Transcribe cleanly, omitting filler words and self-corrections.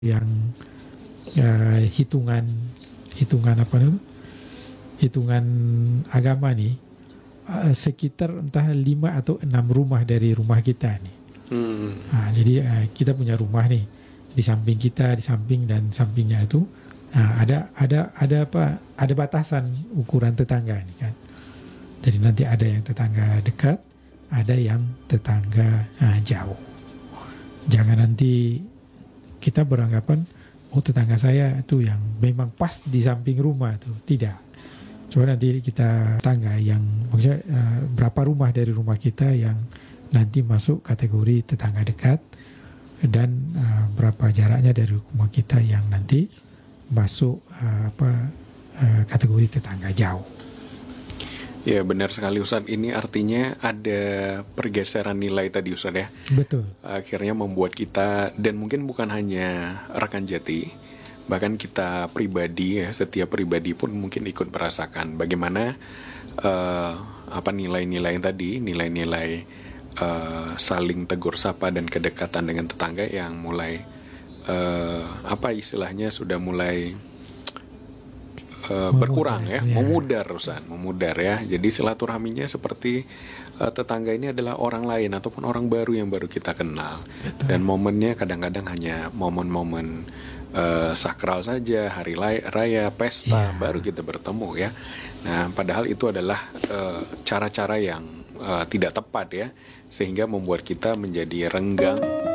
yang hitungan hitungan apa namanya, hitungan agama nih, sekitar entah 5 atau 6 rumah dari rumah kita nih. Jadi kita punya rumah nih di samping kita, di samping dan sampingnya itu ada apa? Ada batasan ukuran tetangga nih kan. Jadi nanti ada yang tetangga dekat, ada yang tetangga jauh. Jangan nanti kita beranggapan tetangga saya itu yang memang pas di samping rumah tuh. Tidak. Coba nanti kita tangga yang maksudnya berapa rumah dari rumah kita yang nanti masuk kategori tetangga dekat, dan berapa jaraknya dari rumah kita yang nanti masuk kategori tetangga jauh. Ya benar sekali Ustadz, ini artinya ada pergeseran nilai tadi Ustadz ya. Betul. Akhirnya membuat kita, dan mungkin bukan hanya rekan jati, bahkan kita pribadi ya, setiap pribadi pun mungkin ikut merasakan bagaimana nilai-nilai tadi, nilai-nilai saling tegur sapa dan kedekatan dengan tetangga yang mulai istilahnya sudah mulai berkurang ya, memudar Ustaz, memudar ya. Jadi silaturahminya seperti tetangga ini adalah orang lain ataupun orang baru yang baru kita kenal. Betul. Dan momennya kadang-kadang hanya momen-momen sakral saja, hari raya, pesta, baru kita bertemu ya. Nah, padahal itu adalah cara-cara yang tidak tepat ya, sehingga membuat kita menjadi renggang